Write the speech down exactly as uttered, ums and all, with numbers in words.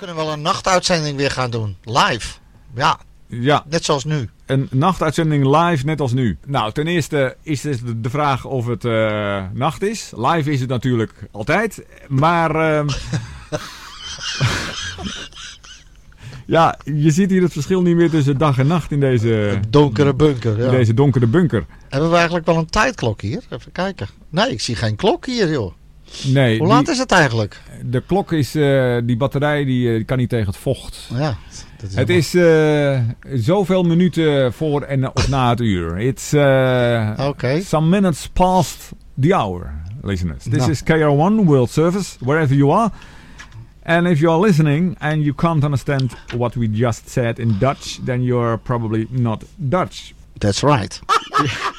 kunnen wel een nachtuitzending weer gaan doen. Live. Ja, Ja, net zoals nu. een nachtuitzending live, net als nu. Nou, ten eerste is het de vraag of het uh, nacht is. Live is het natuurlijk altijd. Maar... Uh, ja, je ziet hier het verschil niet meer tussen dag en nacht in deze... Donkere bunker, ja. In deze donkere bunker. Hebben we eigenlijk wel een tijdklok hier? Even kijken. Nee, ik zie geen klok hier, joh. Nee, Hoe laat die, is het eigenlijk? de klok is... Uh, die batterij die, uh, die kan niet tegen het vocht. Ja, dat is het helemaal... is uh, zoveel minuten voor en of na het uur. It's uh, okay. some minutes past the hour, listeners. This no. is K R one World Service, wherever you are. And if you are listening and you can't understand what we just said in Dutch, then you're probably not Dutch. That's right.